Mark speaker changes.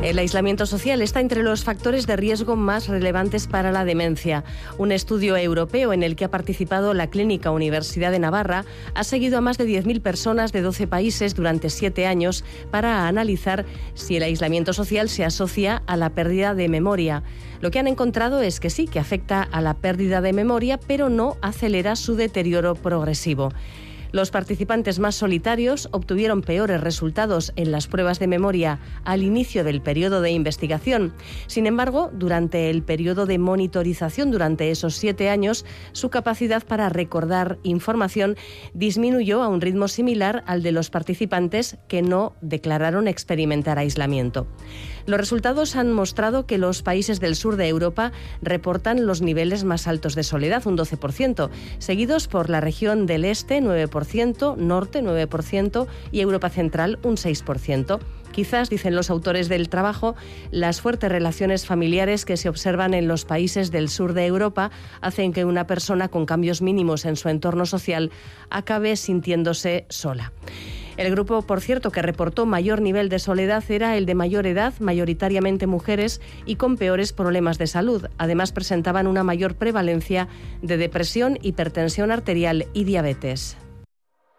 Speaker 1: El aislamiento social está entre los factores de riesgo más relevantes para la demencia. Un estudio europeo en el que ha participado la Clínica Universidad de Navarra ha seguido a más de 10.000 personas de 12 países durante 7 años para analizar si el aislamiento social se asocia a la pérdida de memoria. Lo que han encontrado es que sí, que afecta a la pérdida de memoria, pero no acelera su deterioro progresivo. Los participantes más solitarios obtuvieron peores resultados en las pruebas de memoria al inicio del periodo de investigación. Sin embargo, durante el periodo de monitorización, durante esos 7 años, su capacidad para recordar información disminuyó a un ritmo similar al de los participantes que no declararon experimentar aislamiento. Los resultados han mostrado que los países del sur de Europa reportan los niveles más altos de soledad, un 12%, seguidos por la región del este, 9%, norte, 9% y Europa Central, un 6%. Quizás, dicen los autores del trabajo, las fuertes relaciones familiares que se observan en los países del sur de Europa hacen que una persona con cambios mínimos en su entorno social acabe sintiéndose sola. El grupo, por cierto, que reportó mayor nivel de soledad era el de mayor edad, mayoritariamente mujeres y con peores problemas de salud. Además, presentaban una mayor prevalencia de depresión, hipertensión arterial y diabetes.